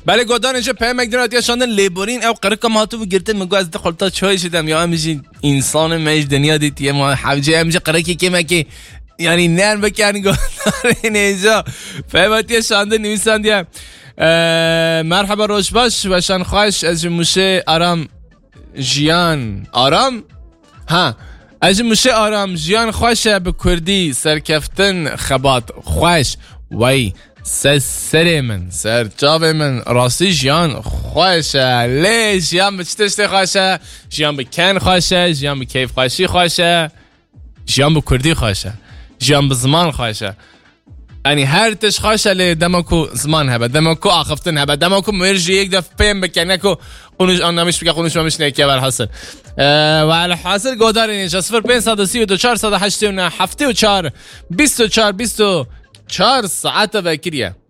بله گودانش پیام مقدونات شاندن لیبورین او قرقم هاتو گرتن میگو از دخلتا چای شدم یا همیشه انسان مش دنیا دیدی ما حوجه همیشه قرقی که یعنی نرم بکنی گودان اینجا پیاماتی شاندن نویسندیم مرحبا روش باش و شان خواهش از موشه آرام جیان آرام ها از موشه آرام جیان خواهشه به کردی سرکفتن خبات خواهش وی سر من سر جاب من راستی جیان خواهشه لی جیان به چطشتی خواهشه جیان به کن خواهشه جیان به کیف خواهشی خواهشه جیان به کردی خواهشه جیان به زمان خواهشه یعنی هر تش خواهشه لی دماکو زمان هبه دماکو آخفتن هبه دماکو مرجی یک دفعه پیم بکنه که قونش آن نمیش بگه قونش ممیش نیکه برحاصل و الحاصل گودار اینجا 0532 489 74 24 24 ساعت و کریه